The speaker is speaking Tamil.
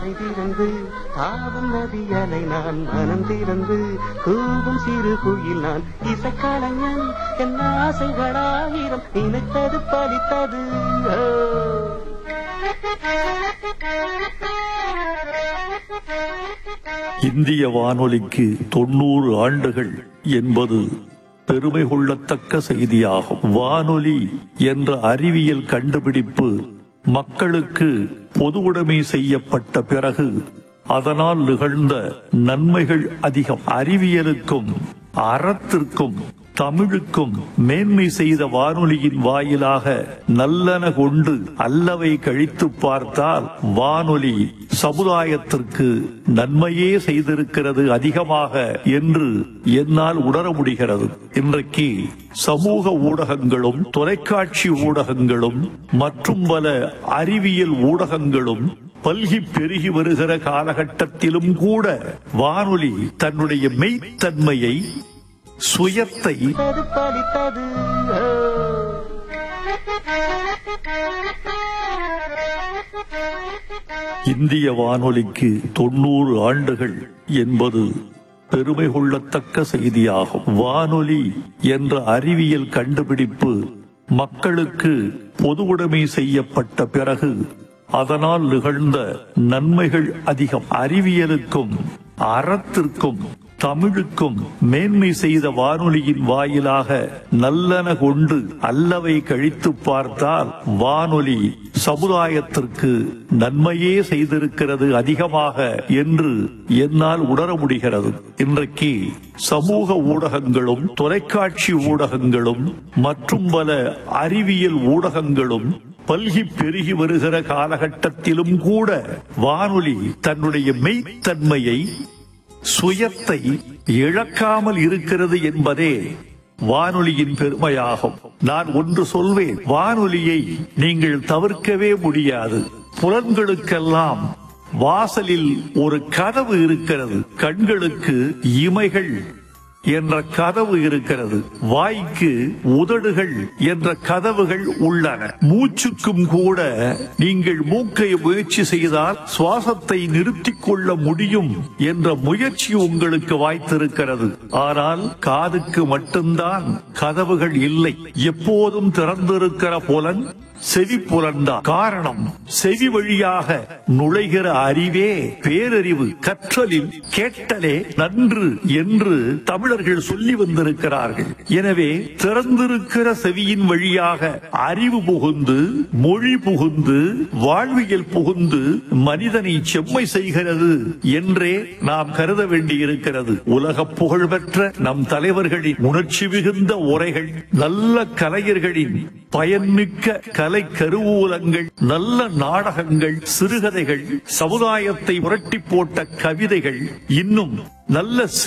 திறந்து தாவும் நதியலை நான் மனம் திறந்து கூவும் சிறு குயில் நான் இசைக்கலைஞன் என் ஆசைகளாயிரம் நினைத்தது பலித்தது. இந்திய வானொலிக்கு 90 ஆண்டுகள் என்பது பெருமை கொள்ளத்தக்க செய்தியாகும். வானொலி என்ற அறிவியல் கண்டுபிடிப்பு மக்களுக்கு பொதுவுடைமை செய்யப்பட்ட பிறகு அதனால் நிகழ்ந்த நன்மைகள் அதிகம். அறிவியலுக்கும் அறத்திற்கும் தமிழுக்கும் மேன்மை செய்த வானொலியின் வாயிலாக நல்லன கொண்டு அல்லவை கழித்து பார்த்தால் வானொலி சமுதாயத்திற்கு நன்மையே செய்திருக்கிறது அதிகமாக என்று என்னால் உணர முடிகிறது. இன்றைக்கு சமூக ஊடகங்களும் தொலைக்காட்சி ஊடகங்களும் மற்றும் பல அறிவியல் ஊடகங்களும் பல்கி பெருகி வருகிற காலகட்டத்திலும் கூட வானொலி தன்னுடைய மெய்த்தன்மையை சுயத்தை இந்திய வானொலிக்கு 90 ஆண்டுகள் என்பது பெருமை கொள்ளத்தக்க செய்தியாகும். வானொலி என்ற அறிவியல் கண்டுபிடிப்பு மக்களுக்கு பொதுவுடைமை செய்யப்பட்ட பிறகு அதனால் நிகழ்ந்த நன்மைகள் அதிகம். அறிவியலுக்கும் அறத்திற்கும் தமிழுக்கும் மேன்மை செய்த வானொலியின் வாயிலாக நல்லன கொண்டு அல்லவை கழித்து பார்த்தால் வானொலி சமுதாயத்திற்கு நன்மையே செய்திருக்கிறது அதிகமாக என்று என்னால் உணர முடிகிறது. இன்றைக்கு சமூக ஊடகங்களும் தொலைக்காட்சி ஊடகங்களும் மற்றும் பல அறிவியல் ஊடகங்களும் பல்கி பெருகி வருகிற காலகட்டத்திலும் கூட வானொலி தன்னுடைய மெய்த்தன்மையை சுயத்தை இழக்காமல் இருக்கிறது என்பதே வானொலியின் பெருமையாகும். நான் ஒன்று சொல்வேன், வானொலியை நீங்கள் தவிர்க்கவே முடியாது. புலன்களுக்கெல்லாம் வாசலில் ஒரு கதவு இருக்கிறது. கண்களுக்கு இமைகள் என்ற கதவு இருக்கிறது. வாய்க்கு உதடுகள் என்ற கதவுகள் உள்ளன. மூச்சுக்கும் கூட நீங்கள் மூக்கை முயற்சி செய்தால் சுவாசத்தை நிறுத்திக் கொள்ள முடியும் என்ற முயற்சி உங்களுக்கு வாய்த்திருக்கிறது. ஆனால் காதுக்கு மட்டும்தான் கதவுகள் இல்லை. எப்போதும் திறந்திருக்கிற புலன் செவி புலன்தான். காரணம், செவி வழியாக நுழைகிற அறிவே பேரறிவு. கற்றலில் கேட்டலே நன்று என்று தமிழர்கள் சொல்லி வந்திருக்கிறார்கள். எனவே திறந்திருக்கிற செவியின் வழியாக அறிவு புகுந்து, மொழி புகுந்து, வாழ்வியல் புகுந்து மனிதனை செம்மை செய்கிறது என்றே நாம் கருத வேண்டியிருக்கிறது. உலக புகழ் பெற்ற நம் தலைவர்களின் உணர்ச்சி மிகுந்த உரைகள், நல்ல கலைஞர்களின் பயன்மிக்க கலை கருவூலங்கள், நல்ல நாடகங்கள், சிறுகதைகள், சமுதாயத்தை புரட்டி போட்ட கவிதைகள், இன்னும் நல்ல